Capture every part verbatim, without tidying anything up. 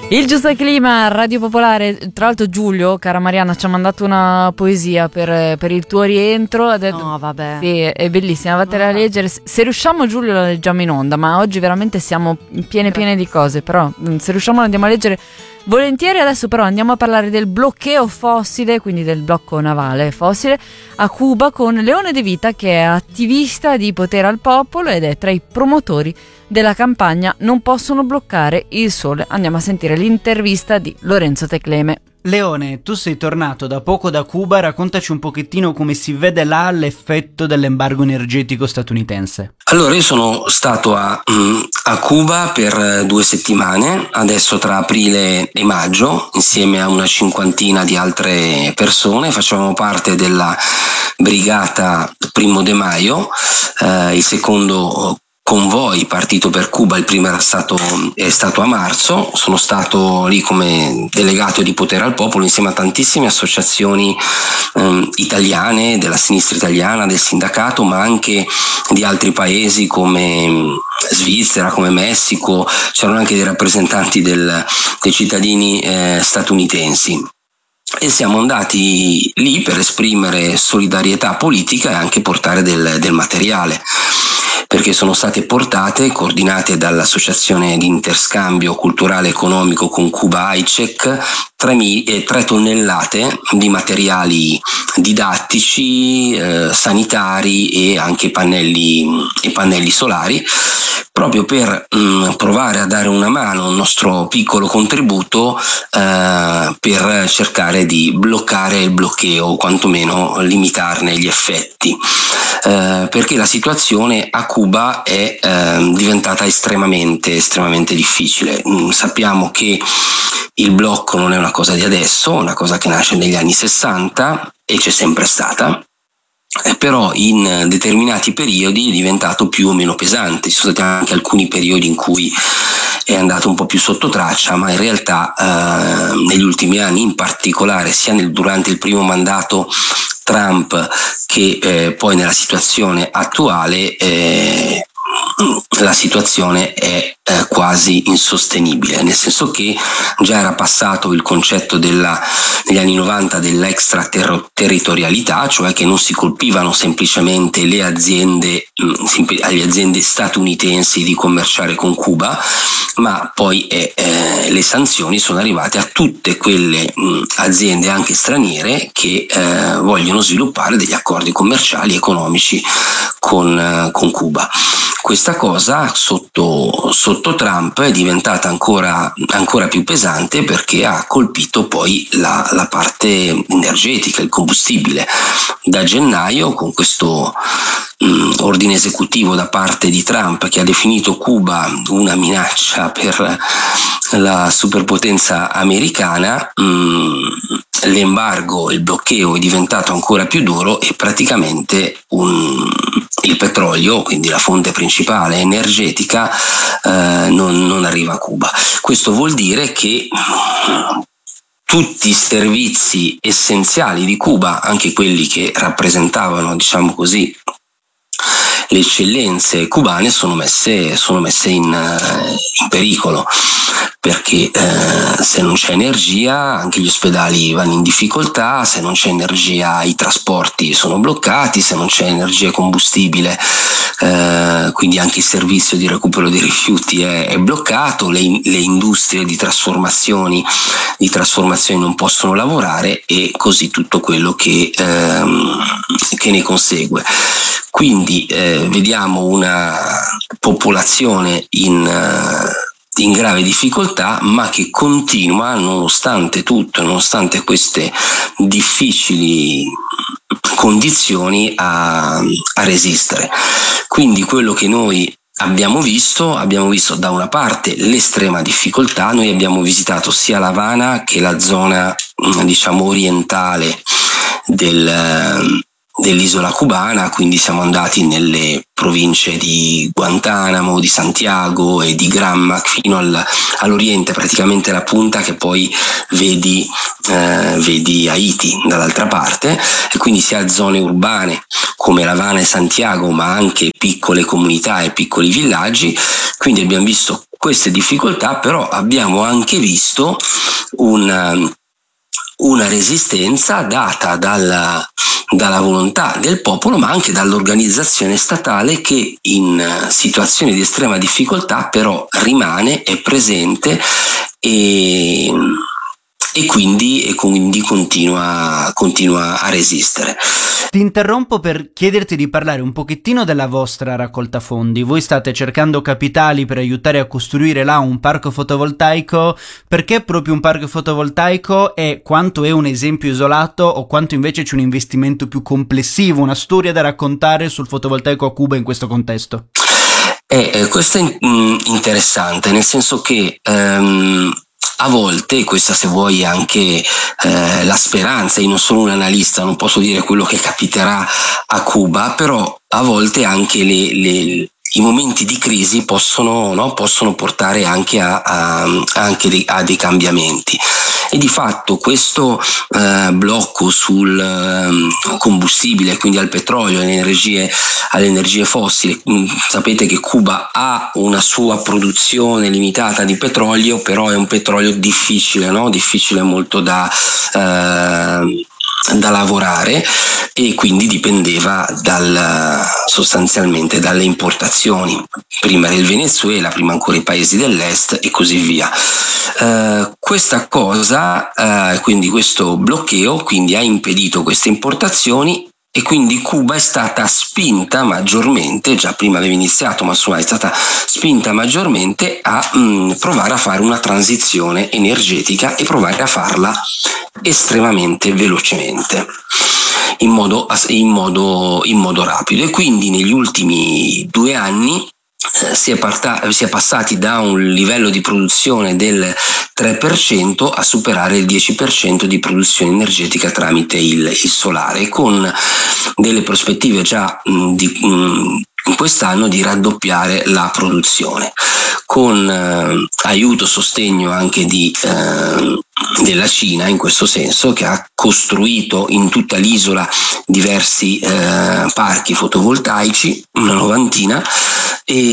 Il Giusto Clima, Radio Popolare. Tra l'altro Giulio, cara Mariana, ci ha mandato una poesia per, per il tuo rientro. Ha detto, no vabbè, sì, è bellissima, vattela a leggere. Se riusciamo, Giulio, la leggiamo in onda, ma oggi veramente siamo piene piene di cose. Però se riusciamo la andiamo a leggere volentieri. Adesso però andiamo a parlare del bloqueo fossile, quindi del blocco navale fossile a Cuba, con Leone De Vita, che è attivista di Potere al Popolo ed è tra i promotori della campagna Non possono bloccare il sole. Andiamo a sentire l'intervista di Lorenzo Tecleme. Leone, tu sei tornato da poco da Cuba, raccontaci un pochettino come si vede là l'effetto dell'embargo energetico statunitense. Allora, io sono stato a, a Cuba per due settimane, adesso tra aprile e maggio, insieme a una cinquantina di altre persone. Facevamo parte della brigata Primo de Mayo, eh, il secondo convoi partito per Cuba. Il primo era stato, è stato a marzo. Sono stato lì come delegato di Potere al Popolo insieme a tantissime associazioni ehm, italiane, della sinistra italiana, del sindacato, ma anche di altri paesi come Svizzera, come Messico. C'erano anche dei rappresentanti del, dei cittadini eh, statunitensi. E siamo andati lì per esprimere solidarietà politica e anche portare del, del materiale, perché sono state portate, coordinate dall'Associazione di Interscambio Culturale Economico con Cuba A I C E C, tre tonnellate di materiali didattici, eh, sanitari e anche pannelli, e pannelli solari, proprio per mh, provare a dare una mano, un nostro piccolo contributo eh, per cercare di bloccare il bloqueo, o quantomeno limitarne gli effetti, eh, perché la situazione a Cuba è eh, diventata estremamente, estremamente difficile. Mh, sappiamo che il blocco non è una cosa di adesso, è una cosa che nasce negli anni sessanta e c'è sempre stata. Eh, però in determinati periodi è diventato più o meno pesante. Ci sono stati anche alcuni periodi in cui è andato un po' più sotto traccia, ma in realtà eh, negli ultimi anni, in particolare sia nel, durante il primo mandato Trump che eh, poi nella situazione attuale, eh, la situazione è eh, quasi insostenibile, nel senso che già era passato il concetto della, negli anni novanta dell'extraterritorialità, cioè che non si colpivano semplicemente le aziende, le aziende statunitensi di commerciare con Cuba, ma poi eh, eh, le sanzioni sono arrivate a tutte quelle mh, aziende anche straniere che eh, vogliono sviluppare degli accordi commerciali e economici con, eh, con Cuba. Questa cosa sotto, sotto Trump è diventata ancora, ancora più pesante, perché ha colpito poi la, la parte energetica, il combustibile. Da gennaio, con questo mh, ordine esecutivo da parte di Trump, che ha definito Cuba una minaccia per la superpotenza americana, mh, l'embargo, il bloqueo è diventato ancora più duro e praticamente un, il petrolio, quindi la fonte principale energetica, eh, non, non arriva a Cuba. Questo vuol dire che tutti i servizi essenziali di Cuba, anche quelli che rappresentavano, diciamo così, le eccellenze cubane, sono messe, sono messe in, in pericolo, perché eh, se non c'è energia anche gli ospedali vanno in difficoltà, se non c'è energia i trasporti sono bloccati, se non c'è energia e combustibile eh, quindi anche il servizio di recupero dei rifiuti è, è bloccato, le, le industrie di trasformazioni, di trasformazioni non possono lavorare, e così tutto quello che, ehm, che ne consegue. Quindi eh, vediamo una popolazione in, uh, in grave difficoltà, ma che continua, nonostante tutto, nonostante queste difficili condizioni, a, a resistere. Quindi quello che noi abbiamo visto, abbiamo visto da una parte l'estrema difficoltà. Noi abbiamo visitato sia l'Havana che la zona, diciamo, orientale del dell'isola cubana, quindi siamo andati nelle province di Guantanamo, di Santiago e di Granma, fino al, all'oriente, praticamente la punta che poi vedi, eh, vedi Haiti dall'altra parte, e quindi sia zone urbane come L'Havana e Santiago, ma anche piccole comunità e piccoli villaggi. Quindi abbiamo visto queste difficoltà però abbiamo anche visto una, una resistenza data dalla, dalla volontà del popolo, ma anche dall'organizzazione statale, che in situazioni di estrema difficoltà però rimane, è presente e, e quindi, e quindi continua, continua a resistere. Ti interrompo per chiederti di parlare un pochettino della vostra raccolta fondi. Voi state cercando capitali per aiutare a costruire là un parco fotovoltaico. Perché proprio un parco fotovoltaico, e quanto è un esempio isolato o quanto invece c'è un investimento più complessivo, una storia da raccontare sul fotovoltaico a Cuba in questo contesto? Eh, eh, questo è in, interessante, nel senso che ehm, a volte, questa se vuoi anche eh, la speranza, io non sono un analista, non posso dire quello che capiterà a Cuba, però a volte anche le, le, i momenti di crisi possono, no, possono portare anche, a, a, anche dei, a dei cambiamenti. E di fatto questo eh, blocco sul eh, combustibile, quindi al petrolio, alle energie, alle energie fossili, mh, sapete che Cuba ha una sua produzione limitata di petrolio, però è un petrolio difficile, no? Difficile molto da, eh, da lavorare, e quindi dipendeva dal, sostanzialmente dalle importazioni. Prima del Venezuela, prima ancora i paesi dell'est e così via. Uh, questa cosa, uh, quindi questo blocceo, quindi ha impedito queste importazioni, e quindi Cuba è stata spinta maggiormente, già prima aveva iniziato, ma insomma è stata spinta maggiormente a mh, provare a fare una transizione energetica e provare a farla estremamente velocemente, in modo, in modo, in modo rapido. E quindi negli ultimi due anni eh, si, è parta- si è passati da un livello di produzione del tre per cento a superare il dieci per cento di produzione energetica tramite il, il solare, con delle prospettive già mh, di mh, in quest'anno di raddoppiare la produzione, con eh, aiuto, sostegno anche di, eh, della Cina, in questo senso, che ha costruito in tutta l'isola diversi eh, parchi fotovoltaici, una novantina, e,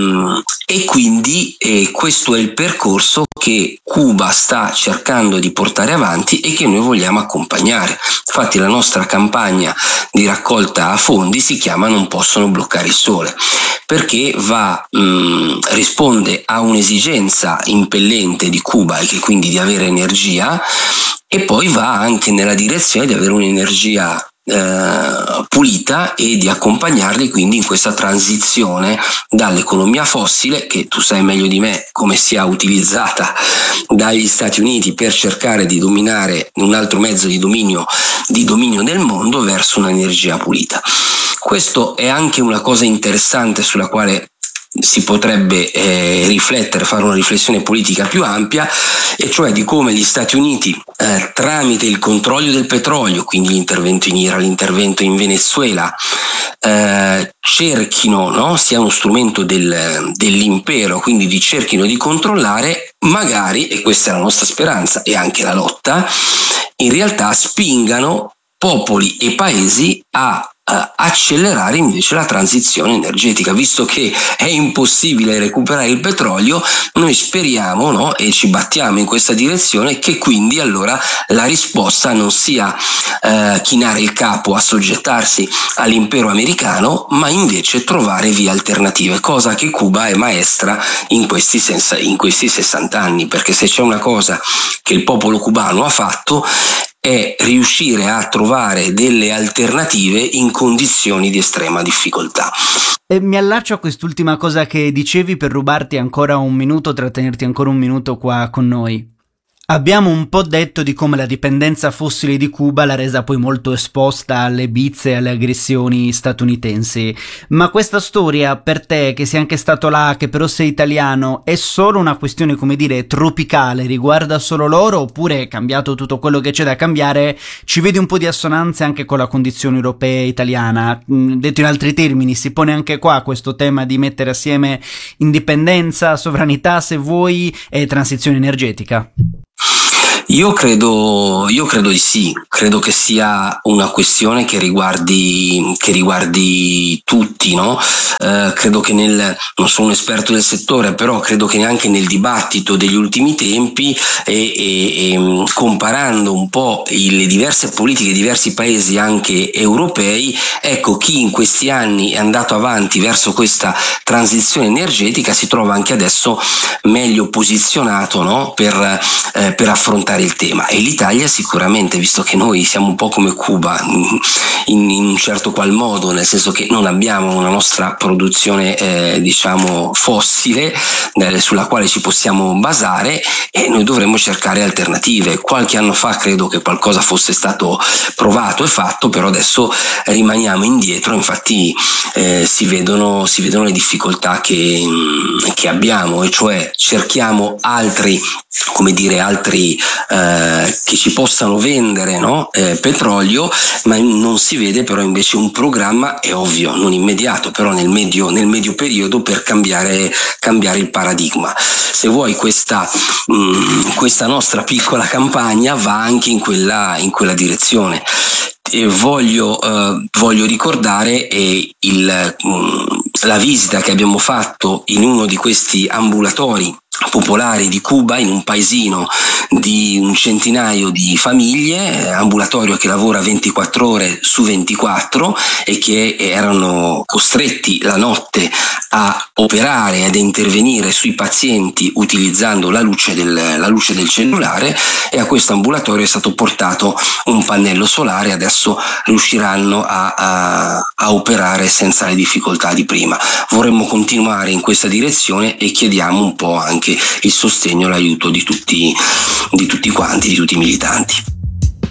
e quindi eh, questo è il percorso che Cuba sta cercando di portare avanti e che noi vogliamo accompagnare. Infatti la nostra campagna di raccolta fondi si chiama Non possono bloccare il sole, perché va mh, risponde a un'esigenza impellente di Cuba, e che quindi di avere energia, e poi va anche nella direzione di avere un'energia Eh, pulita e di accompagnarli quindi in questa transizione dall'economia fossile, che tu sai meglio di me come sia utilizzata dagli Stati Uniti per cercare di dominare un altro mezzo di dominio, di dominio del mondo, verso un'energia pulita. Questo è anche una cosa interessante sulla quale si potrebbe eh, riflettere, fare una riflessione politica più ampia, e cioè di come gli Stati Uniti eh, tramite il controllo del petrolio, quindi l'intervento in Iran, l'intervento in Venezuela, eh, cerchino, no? sia uno strumento del, dell'impero, quindi di cerchino di controllare, magari, e questa è la nostra speranza e anche la lotta, in realtà spingano popoli e paesi a Uh, accelerare invece la transizione energetica. Visto che è impossibile recuperare il petrolio, noi speriamo, no, e ci battiamo in questa direzione, che quindi allora la risposta non sia uh, chinare il capo, assoggettarsi all'impero americano, ma invece trovare vie alternative, cosa che Cuba è maestra in questi, senza, in questi sessanta anni, perché se c'è una cosa che il popolo cubano ha fatto è riuscire a trovare delle alternative in condizioni di estrema difficoltà. E mi allaccio a quest'ultima cosa che dicevi per rubarti ancora un minuto, trattenerti ancora un minuto qua con noi. Abbiamo un po' detto di come la dipendenza fossile di Cuba l'ha resa poi molto esposta alle bizze e alle aggressioni statunitensi, ma questa storia per te, che sei anche stato là, che però sei italiano, è solo una questione, come dire, tropicale, riguarda solo loro, oppure è cambiato tutto quello che c'è da cambiare? Ci vedi un po' di assonanze anche con la condizione europea e italiana? Detto in altri termini, si pone anche qua questo tema di mettere assieme indipendenza, sovranità se vuoi, e transizione energetica? Io credo, io credo di sì, credo che sia una questione che riguardi, che riguardi tutti, no? Eh, credo che nel, non sono un esperto del settore, però credo che anche nel dibattito degli ultimi tempi e, e, e comparando un po' le diverse politiche di diversi paesi anche europei, ecco, chi in questi anni è andato avanti verso questa transizione energetica si trova anche adesso meglio posizionato, no? per, eh, per affrontare il tema. E l'Italia sicuramente, visto che noi siamo un po' come Cuba in, in un certo qual modo, nel senso che non abbiamo una nostra produzione eh, diciamo fossile eh, sulla quale ci possiamo basare, e noi dovremmo cercare alternative. Qualche anno fa credo che qualcosa fosse stato provato e fatto, però adesso rimaniamo indietro, infatti eh, si vedono si vedono le difficoltà che, che abbiamo, e cioè cerchiamo altri, come dire, altri eh, che ci possano vendere, no? eh, petrolio, ma non si vede però invece un programma, è ovvio, non immediato, però nel medio, nel medio periodo, per cambiare, cambiare il paradigma. Se vuoi, questa, mh, questa nostra piccola campagna va anche in quella, in quella direzione. E voglio, eh, voglio ricordare eh, il, mh, la visita che abbiamo fatto in uno di questi ambulatori popolari di Cuba, in un paesino di un centinaio di famiglie, ambulatorio che lavora ventiquattro ore su ventiquattro e che erano costretti la notte a operare ed a intervenire sui pazienti utilizzando la luce del, la luce del cellulare, e a questo ambulatorio è stato portato un pannello solare. Adesso riusciranno a, a, a operare senza le difficoltà di prima. Vorremmo continuare in questa direzione e chiediamo un po' anche il sostegno e l'aiuto di tutti, di tutti quanti, di tutti i militanti.